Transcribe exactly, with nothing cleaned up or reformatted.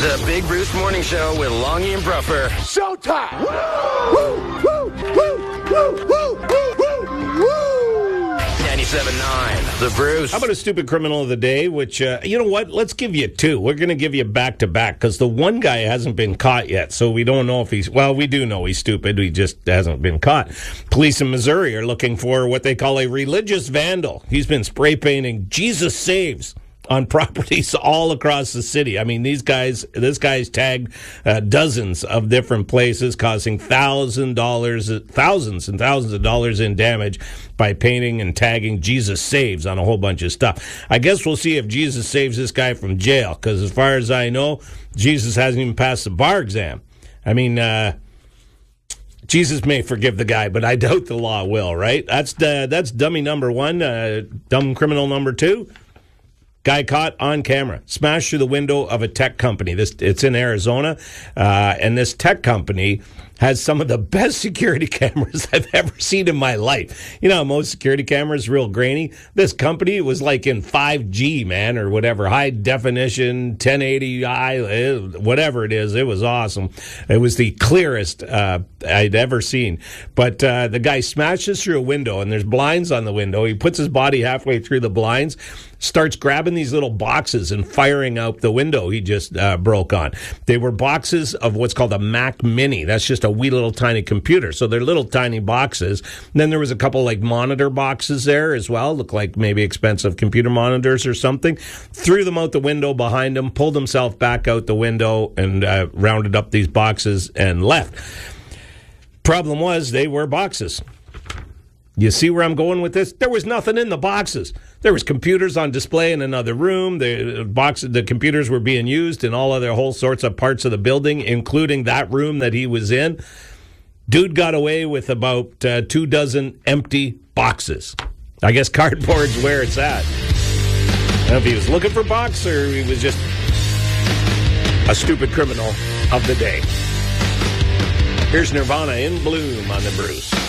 The Big Bruce Morning Show with Longy and Bruffer. Showtime! Woo! Woo! Woo! Woo! Woo! Woo! Woo! ninety-seven point nine, The Bruce. How about a stupid criminal of the day, which, uh, you know what, let's give you two. We're going to give you back-to-back, because the one guy hasn't been caught yet, so we don't know if he's, well, we do know he's stupid, he just hasn't been caught. Police in Missouri are looking for what they call a religious vandal. He's been spray painting Jesus Saves on properties all across the city. I mean, these guys, this guy's tagged uh, dozens of different places, causing thousand dollars, thousands and thousands of dollars in damage by painting and tagging Jesus Saves on a whole bunch of stuff. I guess we'll see if Jesus saves this guy from jail, because as far as I know, Jesus hasn't even passed the bar exam. I mean, uh, Jesus may forgive the guy, but I doubt the law will, right? That's uh, that's dummy number one, uh, dumb criminal number two. Guy caught on camera, smashed through the window of a tech company. This it's in Arizona, uh, and this tech company has some of the best security cameras I've ever seen in my life. You know, most security cameras real grainy. This company was like in five G, man, or whatever, high definition, ten eighty i, whatever it is. It was awesome. It was the clearest uh, I'd ever seen. But uh, the guy smashes through a window, and there's blinds on the window. He puts his body halfway through the blinds, starts grabbing these little boxes and firing out the window he just uh, broke on. They were boxes of what's called a Mac Mini. That's just a wee little tiny computer. So they're little tiny boxes. And then there was a couple like monitor boxes there as well. Look like maybe expensive computer monitors or something. Threw them out the window behind him, pulled himself back out the window, and uh, rounded up these boxes and left. Problem was, they were boxes. You see where I'm going with this? There was nothing in the boxes. There was computers on display in another room. The boxes, the computers were being used in all other whole sorts of parts of the building, including that room that he was in. Dude got away with about uh, two dozen empty boxes. I guess cardboard's where it's at. I don't know if he was looking for box or he was just a stupid criminal of the day. Here's Nirvana in Bloom on the Bruce.